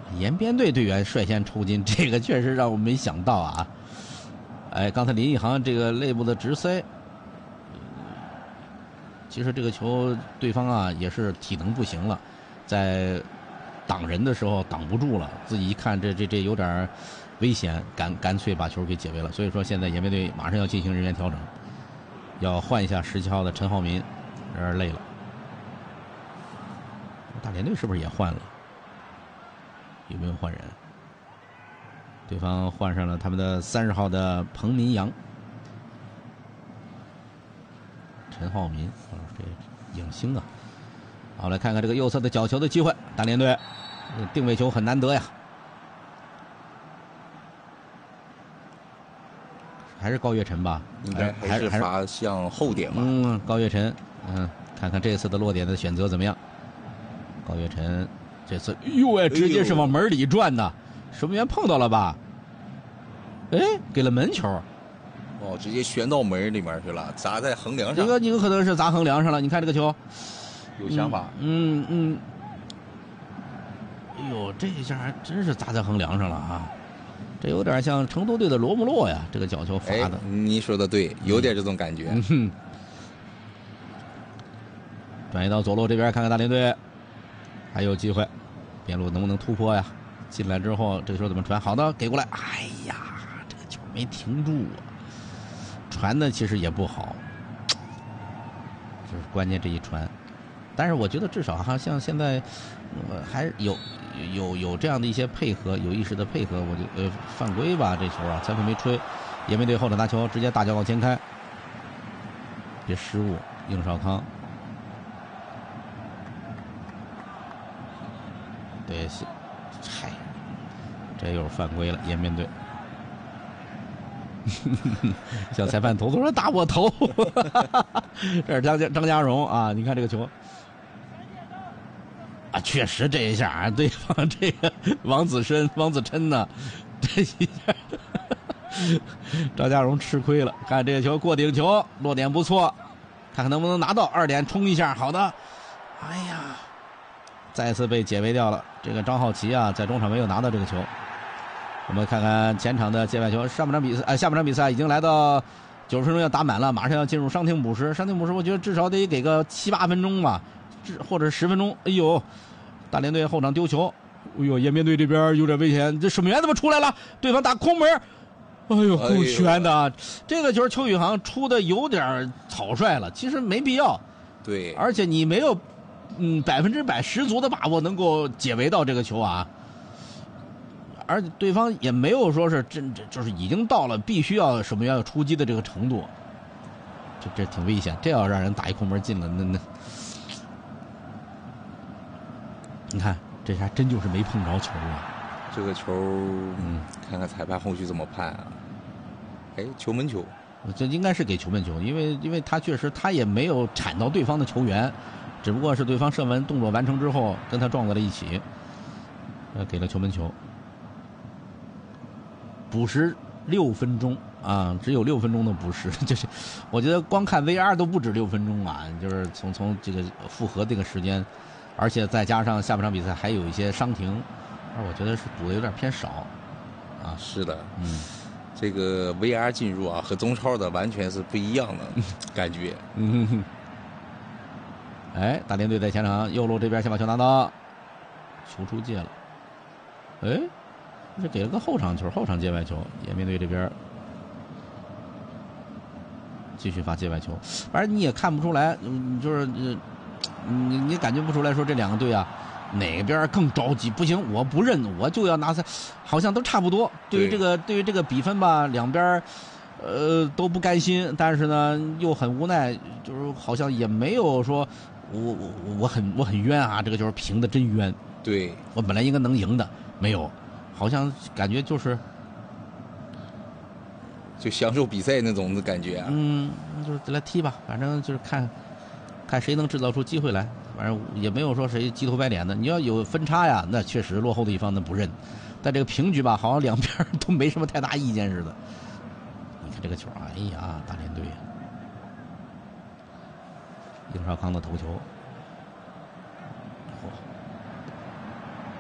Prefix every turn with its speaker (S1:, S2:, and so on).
S1: 延边队队员率先抽筋，这个确实让我没想到啊！哎，刚才林奕航这个肋部的直塞，其实这个球对方啊也是体能不行了，在挡人的时候挡不住了，自己一看这有点危险，干脆把球给解围了。所以说现在延边队马上要进行人员调整，要换一下17号的陈浩民，有点累了。大连队是不是也换了？有没有换人？对方换上了他们的30号的彭民阳、陈浩民啊，这影星啊。好，来看看这个右侧的角球的机会，大连队定位球很难得呀。还是高岳晨吧？
S2: 应该还是发向后点吧。
S1: 高岳晨，看看这次的落点的选择怎么样？高岳晨这次，直接是往门里转的，守门员碰到了吧？哎，给了门球。
S2: 哦，直接旋到门里面去了，砸在横梁上。
S1: 这个可能是砸横梁上了。你看这个球，
S2: 有想法。
S1: 哎呦，这一下还真是砸在横梁上了啊！这有点像成都队的罗姆洛呀，这个角球发的。
S2: 你说的对，有点这种感觉。
S1: 转移到左路这边，看看大连队还有机会，边路能不能突破呀？进来之后，这个球怎么传？好的，给过来。哎呀，这个球没停住啊！传的其实也不好，就是关键这一传。但是我觉得至少好像现在，还是有这样的一些配合，有意识的配合。我就犯规吧，这球啊，裁判没吹。延边队后场拿球，直接大脚往前开，别失误。应少康，对，嗨，这又是犯规了，延边队。小裁判头说打我头，这是张家荣啊！你看这个球。啊，确实这一下啊，对方这个王子琛呢，这一下张家荣吃亏了。看这个球过顶球，落点不错，看看能不能拿到2点冲一下。好的，哎呀，再次被解围掉了。这个张浩奇啊，在中场没有拿到这个球。我们看看前场的界外球，下半场比赛已经来到90分钟要打满了，马上要进入伤停补时。伤停补时，我觉得至少得给个7、8分钟吧。或者10分钟，哎呦，大连队后场丢球，哎呦，延边队这边有点危险，这守门员怎么出来了？对方打空门，哎呦，够悬的！这个球邱宇航出的有点草率了，其实没必要。
S2: 对，
S1: 而且你没有100%十足的把握能够解围到这个球啊，而且对方也没有说是就是已经到了必须要守门员要出击的这个程度，这挺危险。这要让人打一空门进了，那。你看，这还真就是没碰着球啊！
S2: 这个球，看看裁判后续怎么判啊？哎，球门球，
S1: 这应该是给球门球，因为他确实他也没有铲到对方的球员，只不过是对方射门动作完成之后跟他撞在了一起，给了球门球。补时6分钟啊，只有6分钟的补时，就是我觉得光看 VR 都不止6分钟啊，就是从这个复合这个时间。而且再加上下半场比赛还有一些伤停，我觉得是补的有点偏少，啊，
S2: 是的，这个 VR 进入啊和中超的完全是不一样的感觉。
S1: 哎，大连队在前场右路这边先把球拿到，球出界了，哎，这给了个后场球，后场界外球，延边队这边继续发界外球，反正你也看不出来，就是你感觉不出来说这两个队啊哪边更着急？不行，我不认，我就要拿赛，好像都差不多。对于这个比分吧，两边都不甘心，但是呢又很无奈，就是好像也没有说我很冤啊，这个球平的真冤。
S2: 对，
S1: 我本来应该能赢的，没有，好像感觉就是
S2: 享受比赛那种的感觉啊。
S1: 就是来踢吧，反正就是看谁能制造出机会来，反正也没有说谁鸡头白脸的。你要有分差呀，那确实落后的一方那不认。但这个平局吧，好像两边都没什么太大意见似的。你看这个球，哎呀，大连队，应少康的头球。